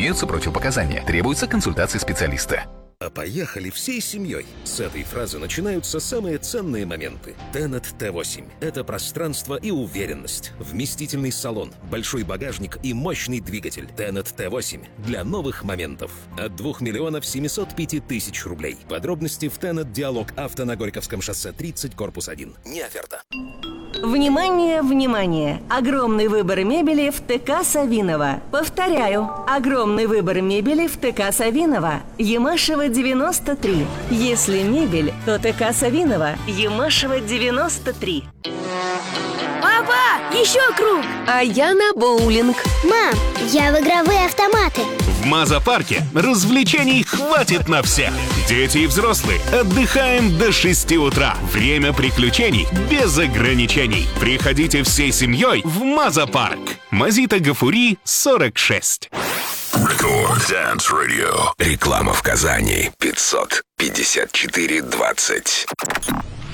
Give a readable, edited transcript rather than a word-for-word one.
Имеются противопоказания. Требуется консультация специалиста. А поехали всей семьей. С этой фразы начинаются самые ценные моменты. Tenet T8 – это пространство и уверенность. Вместительный салон, большой багажник и мощный двигатель. Tenet T8 для новых моментов. От 2 705 000 рублей. Подробности в Tenet Диалог Авто на Горьковском шоссе 30, корпус 1. Не оферта. Внимание, внимание! Огромный выбор мебели в ТК Савинова. Повторяю, огромный выбор мебели в ТК Савинова. Ямашева 93. Если мебель, то ТК Савинова. Ямашева 93. Папа, еще круг! А я на боулинг. Мам, я в игровые автоматы. В Маза-парке развлечений хватит на всех. Дети и взрослые отдыхаем до 6 утра. Время приключений без ограничений. Приходите всей семьей в Маза-парк. Мазита Гафури, 46. Рекорд Dance Radio. Реклама в Казани 554-20.